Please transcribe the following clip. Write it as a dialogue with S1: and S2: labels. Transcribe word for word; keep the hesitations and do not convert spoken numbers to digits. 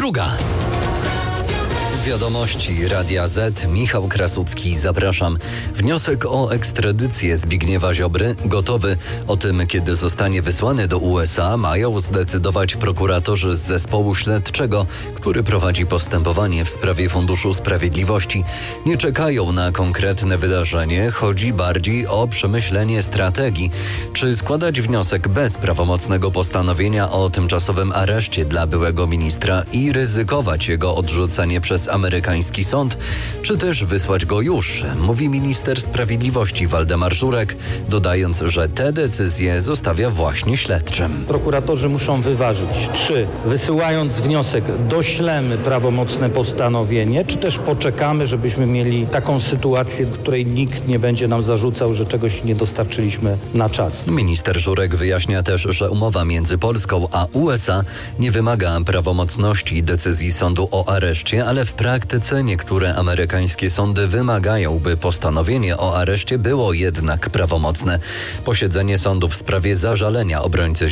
S1: druga. Wiadomości Radia Z. Michał Krasucki, zapraszam. Wniosek o ekstradycję Zbigniewa Ziobry gotowy. O tym, kiedy zostanie wysłany do U S A, mają zdecydować prokuratorzy z zespołu śledczego, który prowadzi postępowanie w sprawie Funduszu Sprawiedliwości. Nie czekają na konkretne wydarzenie, chodzi bardziej o przemyślenie strategii. Czy składać wniosek bez prawomocnego postanowienia o tymczasowym areszcie dla byłego ministra i ryzykować jego odrzucenie przez amerykański sąd, czy też wysłać go już, mówi minister sprawiedliwości Waldemar Żurek, dodając, że te decyzje zostawia właśnie śledczym.
S2: Prokuratorzy muszą wyważyć, czy wysyłając wniosek doślemy prawomocne postanowienie, czy też poczekamy, żebyśmy mieli taką sytuację, w której nikt nie będzie nam zarzucał, że czegoś nie dostarczyliśmy na czas.
S1: Minister Żurek wyjaśnia też, że umowa między Polską a U S A nie wymaga prawomocności decyzji sądu o areszcie, ale w praktyce niektóre amerykańskie sądy wymagają, by postanowienie o areszcie było jednak prawomocne. Posiedzenie sądu w sprawie zażalenia obrońcy